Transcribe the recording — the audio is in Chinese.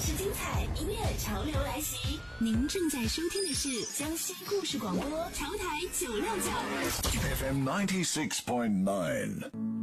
事精彩，音乐潮流来袭。您正在收听的是江西故事广播潮台969 FM 96.9